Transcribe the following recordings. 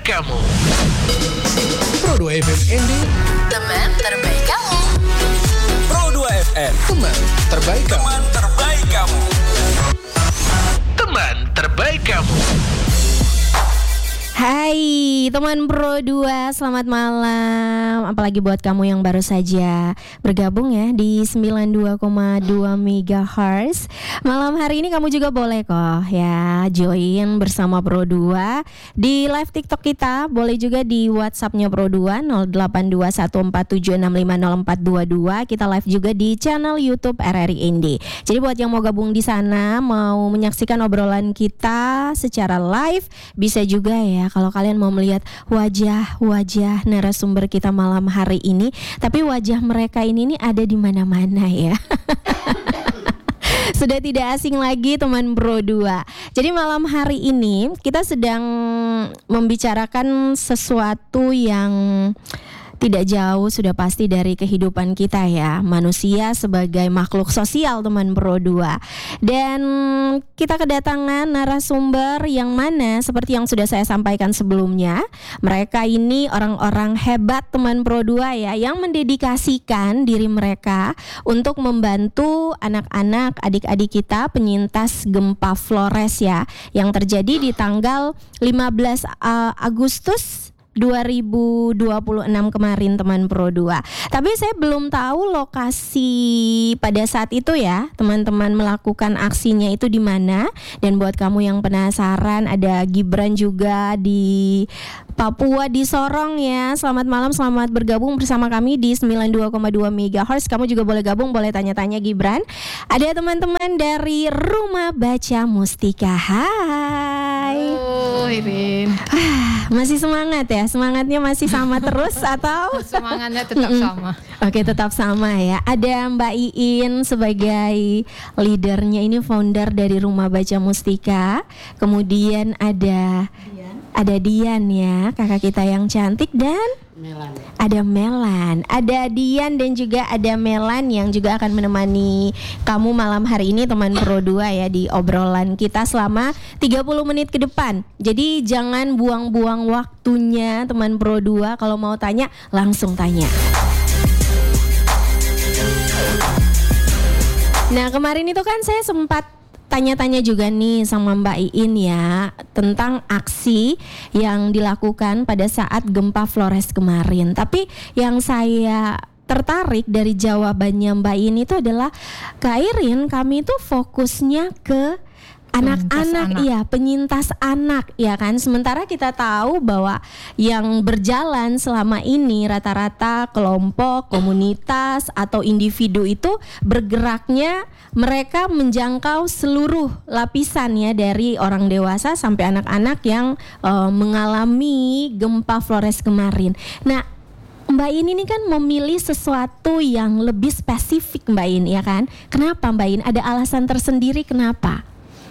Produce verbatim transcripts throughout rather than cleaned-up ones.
kamu. Pro dua F M Indi, teman terbaik kamu. Pro dua F M, teman terbaik kamu. Teman terbaik kamu. Teman terbaik kamu. Hai teman Pro dua, selamat malam. Apalagi buat kamu yang baru saja bergabung ya di sembilan puluh dua koma dua megahertz. Malam hari ini kamu juga boleh kok ya join bersama Pro dua di live TikTok kita. Boleh juga di WhatsApp-nya Pro dua nol delapan dua satu empat tujuh enam lima nol empat dua dua. Kita live juga di channel YouTube R R I Indi. Jadi buat yang mau gabung di sana, mau menyaksikan obrolan kita secara live, bisa juga ya kalau kalian mau melihat wajah-wajah narasumber kita malam hari ini. Tapi wajah mereka ini nih ada di mana-mana ya. Sudah tidak asing lagi teman Pro dua. Jadi malam hari ini kita sedang membicarakan sesuatu yang tidak jauh sudah pasti dari kehidupan kita ya, manusia sebagai makhluk sosial teman Pro dua. Dan kita kedatangan narasumber yang mana seperti yang sudah saya sampaikan sebelumnya, mereka ini orang-orang hebat teman Pro dua ya, yang mendedikasikan diri mereka untuk membantu anak-anak, adik-adik kita penyintas gempa Flores ya, yang terjadi di tanggal lima belas Agustus dua ribu dua puluh enam kemarin teman Pro dua. Tapi saya belum tahu lokasi pada saat itu ya, teman-teman melakukan aksinya itu di mana. Dan buat kamu yang penasaran, ada Gibran juga di Papua, di Sorong ya. Selamat malam, selamat bergabung bersama kami di sembilan puluh dua koma dua megahertz. Kamu juga boleh gabung, boleh tanya-tanya Gibran. Ada teman-teman dari Rumah Baca Mustika. Hai. Halo Irin. Masih semangat ya? Semangatnya masih sama terus atau? Semangatnya tetap sama. Oke, tetap sama ya. Ada Mbak Iin sebagai leadernya, ini founder dari Rumah Baca Mustika. Kemudian ada Dian. Ada Dian ya, kakak kita yang cantik, dan Melan. Ada Melan, ada Dian dan juga ada Melan yang juga akan menemani kamu malam hari ini teman Pro dua ya, di obrolan kita selama tiga puluh menit ke depan. Jadi jangan buang-buang waktunya teman Pro dua, kalau mau tanya langsung tanya. Nah, kemarin itu kan saya sempat tanya-tanya juga nih sama Mbak Iin ya tentang aksi yang dilakukan pada saat gempa Flores kemarin. Tapi yang saya tertarik dari jawabannya Mbak Iin itu adalah, Kak Irin, kami itu fokusnya ke anak-anak, iya, penyintas anak ya kan. Sementara kita tahu bahwa yang berjalan selama ini rata-rata kelompok, komunitas atau individu itu bergeraknya mereka menjangkau seluruh lapisan ya, dari orang dewasa sampai anak-anak yang uh, mengalami gempa Flores kemarin. Nah, Mbak In ini kan memilih sesuatu yang lebih spesifik Mbak In ya kan. Kenapa Mbak In? Ada alasan tersendiri kenapa?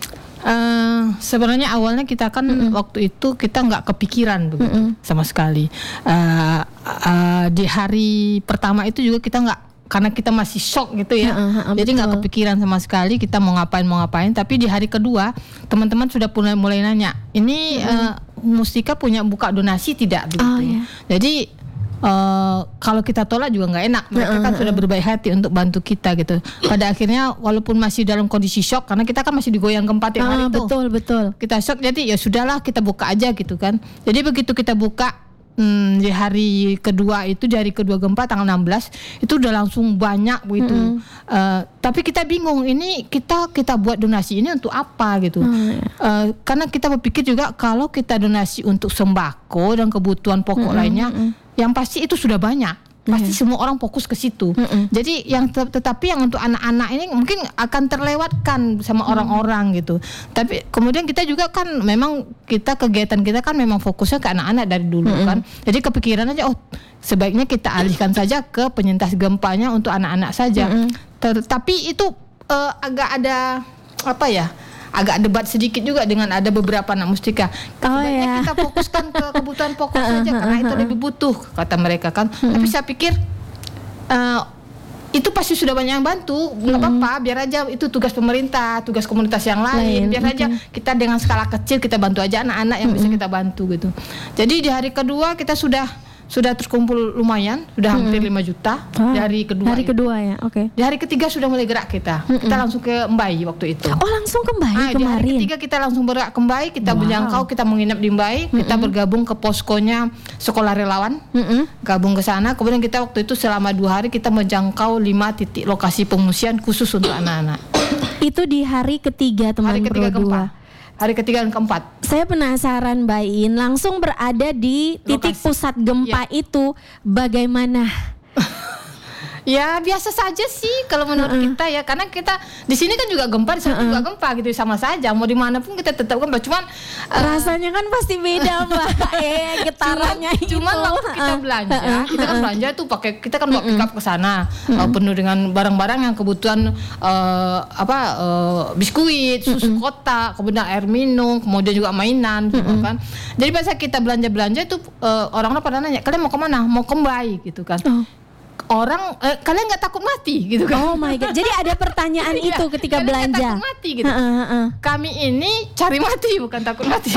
Uh, sebenarnya awalnya kita kan mm-mm. waktu itu kita nggak kepikiran begitu mm-mm. sama sekali. Uh, uh, di hari pertama itu juga kita nggak, karena kita masih shock gitu ya, uh, uh, jadi nggak kepikiran sama sekali kita mau ngapain mau ngapain. Tapi di hari kedua teman-teman sudah mulai mulai nanya, ini mm-hmm. uh, Mustika punya buka donasi tidak begitu. Oh, yeah. Jadi Uh, kalau kita tolak juga nggak enak. Mereka kan uh, uh, sudah berbaik hati untuk bantu kita gitu. Pada akhirnya walaupun masih dalam kondisi shock, karena kita kan masih digoyang gempa tiap hari uh, tuh. Betul betul. Kita shock, jadi ya sudahlah kita buka aja gitu kan. Jadi begitu kita buka hmm, di hari kedua itu, di hari kedua gempa tanggal enam belas itu udah langsung banyak begitu. Mm-hmm. Uh, tapi kita bingung, ini kita kita buat donasi ini untuk apa gitu. Mm-hmm. Uh, karena kita berpikir juga kalau kita donasi untuk sembako dan kebutuhan pokok mm-hmm. lainnya, yang pasti itu sudah banyak. Pasti yeah. semua orang fokus ke situ. Mm-mm. Jadi yang tet- tetapi yang untuk anak-anak ini mungkin akan terlewatkan sama mm. orang-orang gitu. Tapi kemudian kita juga kan memang kita kegiatan kita kan memang fokusnya ke anak-anak dari dulu mm-mm. kan. Jadi kepikiran aja, oh sebaiknya kita alihkan saja ke penyintas gempanya untuk anak-anak saja. Tetapi itu uh, agak ada apa ya? Agak debat sedikit juga dengan ada beberapa anak Mustika. Oh, sebaiknya ya. kita fokuskan ke kebutuhan pokok saja karena itu lebih butuh kata mereka kan. Tapi saya pikir uh, itu pasti sudah banyak yang bantu, nggak apa-apa, biar aja itu tugas pemerintah, tugas komunitas yang lain, Lain, biar aja kita dengan skala kecil kita bantu aja anak-anak yang bisa kita bantu gitu. Jadi di hari kedua kita sudah sudah terkumpul lumayan, sudah hampir lima juta Ah, di hari kedua. Hari itu. kedua ya, oke. Di hari ketiga sudah mulai gerak kita, kita langsung ke Mbai waktu itu. Oh langsung kembali Ah, di hari kemarin. ketiga kita langsung bergerak ke Mbai, kita menjangkau, kita menginap di Mbai, kita bergabung ke poskonya sekolah relawan, Mm-mm. gabung ke sana. Kemudian kita waktu itu selama dua hari kita menjangkau lima titik lokasi pengungsian khusus untuk anak-anak. Itu di hari ketiga teman Hari ketiga Pro dua. keempat, hari ketiga dan keempat. Saya penasaran Mbak In, langsung berada di titik Lokasi. pusat gempa itu bagaimana? Ya biasa saja sih kalau menurut kita ya, karena kita di sini kan juga gempa, di sana juga gempa gitu, sama saja. Mau dimanapun kita tetap gempa. Cuman eh, Rasanya kan pasti beda Mbak. Eh, getarannya Cuman, itu. cuman waktu kita Ah, belanja, ah, kita kan ah, belanja tuh pakai, kita kan bawa pick up ke sana, uh, penuh dengan barang-barang yang kebutuhan uh, apa uh, biskuit, susu kotak, kemudian air minum, kemudian juga mainan, gitu kan. Jadi pas kita belanja-belanja itu uh, orang-orang pada nanya, kalian mau kemana? Mau kembali gitu kan. Oh. Orang eh, kalian nggak takut mati gitu kan? Oh my god. Jadi ada pertanyaan Iya, itu ketika kalian nggak belanja. takut mati gitu. Heeh, heeh. Kami ini cari mati bukan takut mati.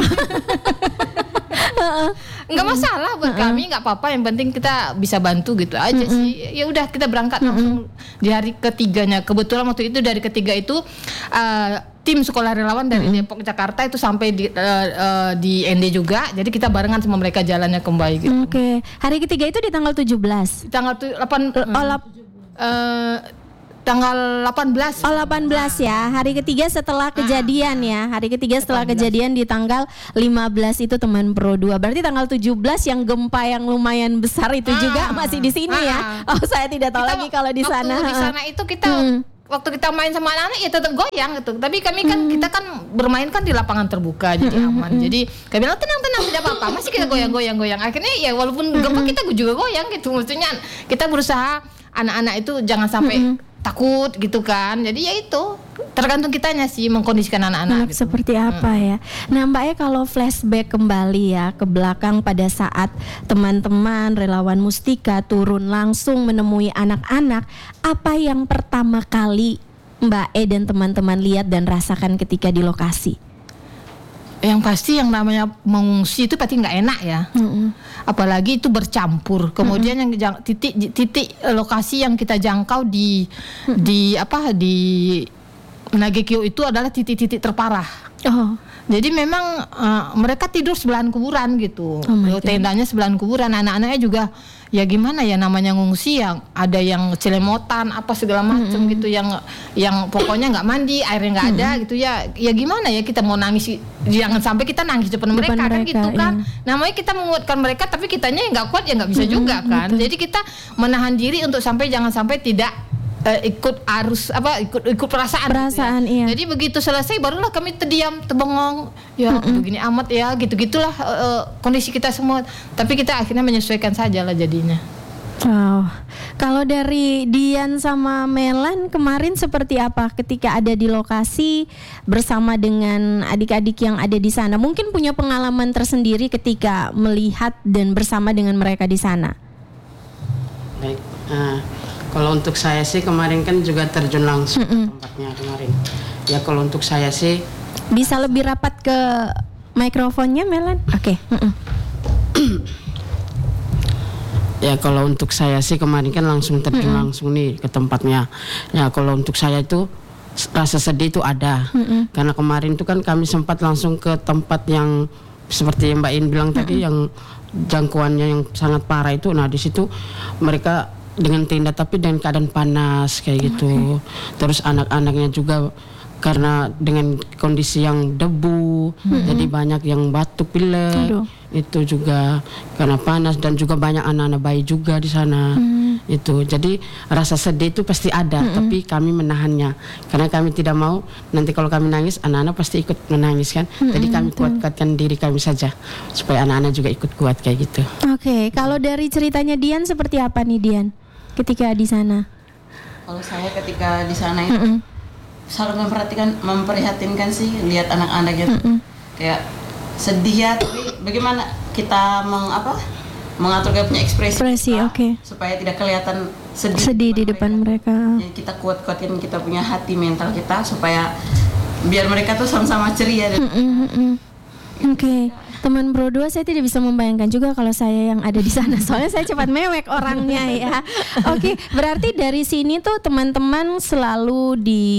Nggak masalah buat kami, nggak apa-apa, yang penting kita bisa bantu gitu aja sih. Ya udah kita berangkat langsung di hari ketiganya. Kebetulan waktu itu dari ketiga itu uh, tim sekolah relawan dari Depok Jakarta itu sampai di uh, uh, di N D juga. Jadi kita barengan sama mereka jalannya kembali gitu. Oke. Hari ketiga itu di tanggal tujuh belas. Di tanggal tu- delapan Oh, lap- eh, tanggal delapan belas. oh delapan belas ya. Hari ketiga setelah kejadian ya. Hari ketiga setelah kejadian di tanggal lima belas itu teman Pro dua. Berarti tanggal tujuh belas yang gempa yang lumayan besar itu juga masih di sini ya. Oh, saya tidak tahu Kita lagi kalau di waktu sana. Di sana itu kita Hmm. waktu kita main sama anak-anak ya tetap goyang gitu. Tapi kami kan kita kan bermain kan di lapangan terbuka jadi aman. Jadi kami bilang tenang-tenang tidak apa-apa. Masih kita goyang-goyang-goyang. Akhirnya ya walaupun gempa kita juga goyang gitu. Maksudnya kita berusaha anak-anak itu jangan sampai takut gitu kan. Jadi ya itu tergantung kitanya sih mengkondisikan anak-anak Anak gitu. seperti apa ya. Nah Mbak E, kalau flashback kembali ya ke belakang pada saat teman-teman relawan Mustika turun langsung menemui anak-anak, apa yang pertama kali Mbak E dan teman-teman lihat dan rasakan ketika di lokasi? Yang pasti yang namanya mengungsi itu pasti nggak enak ya. Apalagi itu bercampur. Kemudian yang jang- titik titik eh, lokasi yang kita jangkau di di apa di Nagekyo itu adalah titik-titik terparah. Oh, Jadi memang eh, mereka tidur sebelahan kuburan gitu. Oh my God. Tendanya sebelahan kuburan. Anak-anaknya juga ya gimana ya namanya ngungsi, yang ada yang celemotan apa segala macam gitu, yang yang pokoknya nggak mandi, airnya nggak ada gitu ya. Ya gimana ya kita mau nangis, jangan sampai kita nangis depan, Depan mereka, kan mereka, gitu kan. iya. Namanya kita menguatkan mereka, tapi kitanya yang nggak kuat ya nggak bisa juga kan. Jadi kita menahan diri untuk sampai jangan sampai tidak eh, ikut arus apa ikut ikut perasaan, Perasaan, gitu ya. iya. Jadi begitu selesai barulah kami terdiam, terbengong. Ya begini amat ya, gitu-gitulah eh, eh, kondisi kita semua. Tapi kita akhirnya menyesuaikan saja lah jadinya. wow. Kalau dari Dian sama Melan kemarin seperti apa ketika ada di lokasi bersama dengan adik-adik yang ada di sana? Mungkin punya pengalaman tersendiri ketika melihat dan bersama dengan mereka di sana. Baik, nah, kalau untuk saya sih kemarin kan juga terjun langsung ke tempatnya kemarin. Ya kalau untuk saya sih Bisa lebih rapat ke mikrofonnya Melan? Oke. Mm-mm. ya kalau untuk saya sih kemarin kan langsung terjun langsung nih ke tempatnya. Ya kalau untuk saya itu rasa sedih itu ada. Karena kemarin itu kan kami sempat langsung ke tempat yang seperti Mbak In bilang tadi, yang jangkauannya yang sangat parah itu. Nah di situ mereka dengan tenda tapi dengan keadaan panas kayak gitu. Terus anak-anaknya juga karena dengan kondisi yang debu, jadi banyak yang batuk pilek. Aduh. Itu juga karena panas, dan juga banyak anak-anak bayi juga di sana. Itu jadi rasa sedih itu pasti ada, tapi kami menahannya karena kami tidak mau nanti kalau kami nangis anak-anak pasti ikut menangis kan. Jadi kami kuatkan diri kami saja supaya anak-anak juga ikut kuat kayak gitu. Oke, kalau dari ceritanya Dian seperti apa nih Dian ketika di sana? Kalau saya ketika di sana itu Mm-mm. selalu memperhatikan, memprihatinkan sih lihat anak-anak gitu. Kayak sedih ya, tapi bagaimana kita meng apa mengatur gaya punya ekspresi, Ekspresi, kita oke. supaya tidak kelihatan sedih, Sedih di depan mereka. Jadi kita kuat-kuatin kita punya hati mental kita supaya biar mereka tuh sama-sama ceria. Dan Mm-mm-mm. Oke, teman Bro dua saya tidak bisa membayangkan juga kalau saya yang ada di sana. Soalnya saya cepat mewek orangnya ya. Oke, berarti dari sini tuh teman-teman selalu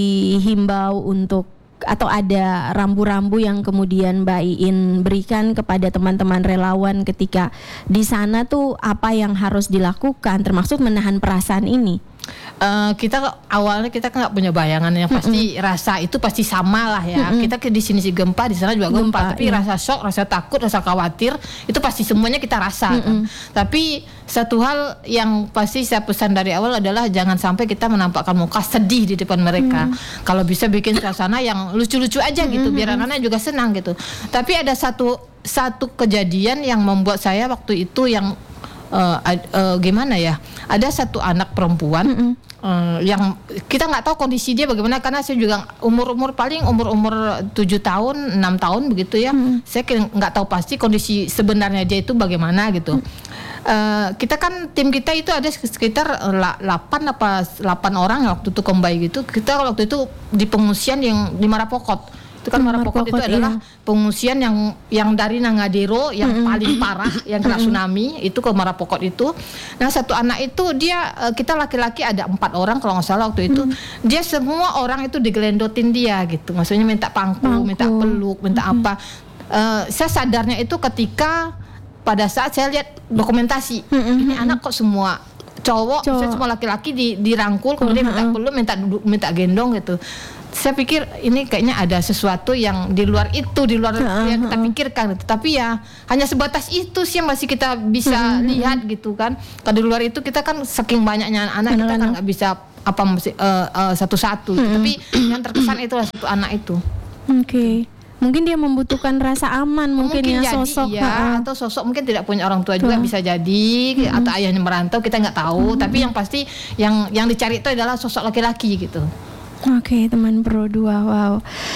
dihimbau untuk atau ada rambu-rambu yang kemudian Mbak Iin berikan kepada teman-teman relawan ketika di sana tuh apa yang harus dilakukan termasuk menahan perasaan ini. Uh, kita awalnya kita kan nggak punya bayangan yang pasti mm-hmm. rasa itu pasti sama lah ya. Mm-hmm. Kita ke di sini sih gempa, di sana juga gempa, gempa tapi iya. rasa shock, rasa takut, rasa khawatir itu pasti semuanya kita rasa. Mm-hmm. Kan? Tapi satu hal yang pasti saya pesan dari awal adalah jangan sampai kita menampakkan muka sedih di depan mereka. Mm-hmm. Kalau bisa bikin suasana yang lucu-lucu aja gitu, mm-hmm. biar anak-anak juga senang gitu. Tapi ada satu satu kejadian yang membuat saya waktu itu yang uh, uh, gimana ya? Ada satu anak perempuan. Mm-hmm. Uh, yang kita nggak tahu kondisi dia bagaimana karena saya juga umur-umur paling umur-umur tujuh tahun, enam tahun begitu ya. Hmm. Saya nggak tahu pasti kondisi sebenarnya dia itu bagaimana gitu. Hmm. Uh, kita kan tim kita itu ada sekitar delapan apa delapan orang waktu itu combine gitu. Kita waktu itu di pengungsian yang di Marapokot. Itu kan hmm, Marapokot itu iya. adalah pengungsian yang yang dari Nangadero yang mm-hmm. paling parah yang kena tsunami itu ke Marapokot itu. Nah satu anak itu dia kita laki-laki ada empat orang kalau nggak salah waktu itu. Mm-hmm. Dia semua orang itu digelendotin dia gitu. Maksudnya minta pangku, pangku. minta peluk, minta mm-hmm. apa. Uh, saya sadarnya itu ketika pada saat saya lihat dokumentasi. Mm-hmm. Ini anak kok semua cowok, cowok. Saya semua laki-laki di, dirangkul kemudian minta peluk, minta duduk, minta gendong gitu. Saya pikir ini kayaknya ada sesuatu yang di luar itu, di luar uh-huh. yang kita pikirkan gitu. Tapi ya hanya sebatas itu sih yang masih kita bisa uh-huh. lihat gitu kan. Kalau di luar itu kita kan saking banyaknya anak-anak kita kan nggak bisa apa mesti uh, uh, satu-satu. Uh-huh. Tapi yang terkesan itulah satu anak itu. Oke. Okay. Mungkin dia membutuhkan rasa aman mungkin, mungkin ya jadi, sosok ya, atau sosok mungkin tidak punya orang tua juga bisa jadi uh-huh. atau ayahnya merantau kita nggak tahu. Uh-huh. Tapi yang pasti yang yang dicari itu adalah sosok laki-laki gitu. Oke, okay, teman Bro dua, wow.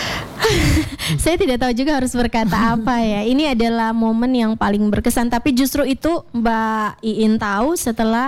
Saya tidak tahu juga harus berkata apa ya. Ini adalah momen yang paling berkesan. Tapi justru itu Mbak Iin tahu setelah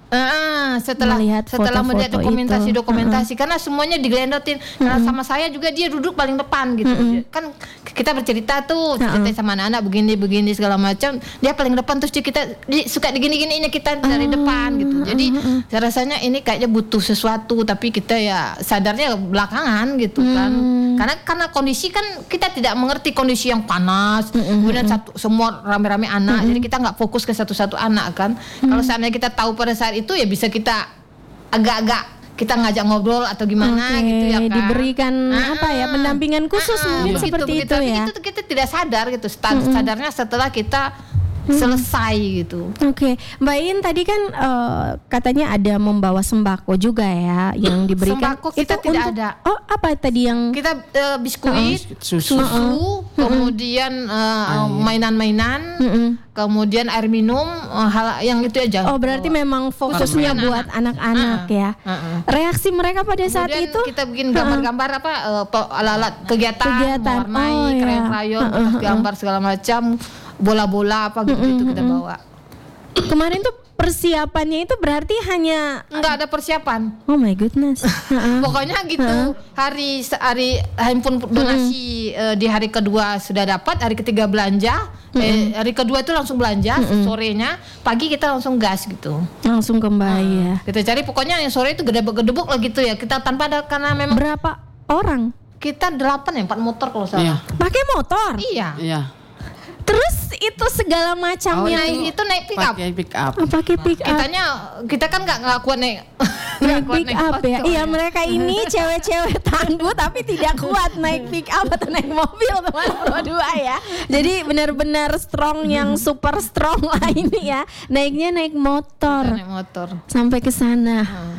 Uh, setelah melihat setelah foto-foto melihat dokumentasi itu. dokumentasi uh-huh. karena semuanya digelendotin uh-huh. karena sama saya juga dia duduk paling depan gitu uh-huh. kan kita bercerita tuh cerita uh-huh. sama anak-anak begini begini segala macam dia paling depan terus kita di, suka digini-gini ini kita dari uh-huh. depan gitu jadi uh-huh. saya rasanya ini kayaknya butuh sesuatu tapi kita ya sadarnya belakangan gitu uh-huh. kan karena karena kondisi kan kita tidak mengerti kondisi yang panas uh-huh. kemudian satu semua rame-rame anak uh-huh. jadi kita nggak fokus ke satu-satu anak kan uh-huh. kalau seandainya kita tahu pada saat itu ya bisa kita agak-agak kita ngajak ngobrol atau gimana okay, gitu ya kan diberikan ah, apa ya pendampingan khusus ah, mungkin begitu, seperti begitu. itu Tapi ya itu kita tidak sadar gitu sadarnya setelah kita selesai gitu. Oke, okay. Mbak Iin tadi kan uh, katanya ada membawa sembako juga ya yang diberikan. Sembako kita itu tidak untuk, ada. Oh apa tadi yang kita uh, biskuit, uh, susu, susu uh-uh. kemudian uh, mainan-mainan, uh-uh. kemudian air minum, uh, hal yang itu aja. Oh berarti bawa. Memang fokusnya Khususnya buat anak-anak, anak-anak uh-uh. ya. Uh-uh. Reaksi mereka pada saat kemudian itu? Kita bikin gambar-gambar apa uh, alat-alat kegiatan, kegiatan. mewarnai, Oh, krayon-krayon, ya. uh-uh. gambar segala macam. Bola-bola apa gitu mm-hmm. kita bawa. Kemarin tuh persiapannya itu berarti hanya nggak ada persiapan. Oh my goodness. Pokoknya gitu. Hari hari handphone donasi mm-hmm. uh, di hari kedua sudah dapat, hari ketiga belanja, mm-hmm. eh, hari kedua itu langsung belanja mm-hmm. sorenya, pagi kita langsung gas gitu. Langsung kembali uh, ya. Kita cari pokoknya yang sore itu gedebuk-gedebuk lah gitu ya. Kita tanpa ada karena memang berapa orang? Kita delapan ya, empat motor kalau salah. Iya. Pakai motor? Iya. Iya. Terus itu segala macam oh, yang itu naik pick up. Pakai pick up. Oh, pakai pick up. Kitanya kita kan nggak nggak kuat naik. Naik pick up ya. Iya mereka ini cewek-cewek tangguh tapi tidak kuat naik pick up atau naik mobil teman berdua ya. Jadi benar-benar strong yang super strong lah ini ya. Naiknya naik motor. Kita naik motor. Sampai ke sana. Hmm.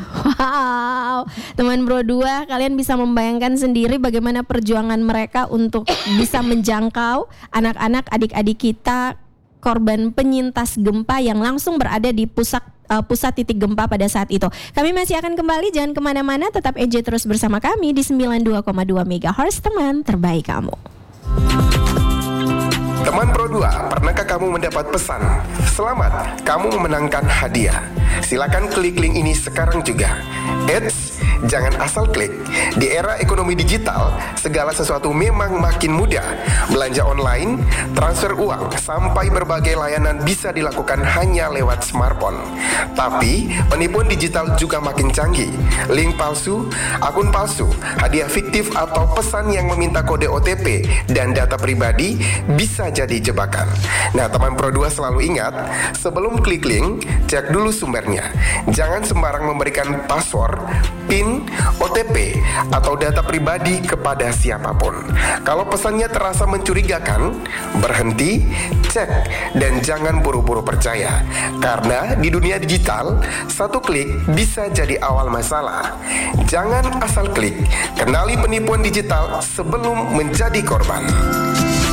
Wow. Teman Bro dua kalian bisa membayangkan sendiri bagaimana perjuangan mereka untuk bisa menjangkau anak-anak adik-adik kita korban penyintas gempa yang langsung berada di pusat uh, pusat titik gempa pada saat itu. Kami masih akan kembali, jangan kemana-mana, tetap enjoy terus bersama kami di sembilan puluh dua koma dua megahertz, teman terbaik kamu. Teman Pro dua, pernahkah kamu mendapat pesan Selamat, kamu memenangkan hadiah. Silakan klik link ini sekarang juga. Eits, jangan asal klik. Di era ekonomi digital, segala sesuatu memang makin mudah. Belanja online, transfer uang, sampai berbagai layanan bisa dilakukan hanya lewat smartphone. Tapi, penipuan digital juga makin canggih. Link palsu, akun palsu, hadiah fiktif atau pesan yang meminta kode O T P dan data pribadi bisa jadi jebakan. Nah, teman Pro dua selalu ingat, sebelum klik link, cek dulu sumbernya. Jangan sembarang memberikan password, PIN, O T P, atau data pribadi kepada siapapun. Kalau pesannya terasa mencurigakan, berhenti, cek, dan jangan buru-buru percaya. Karena di dunia digital, satu klik bisa jadi awal masalah. Jangan asal klik, kenali penipuan digital sebelum menjadi korban.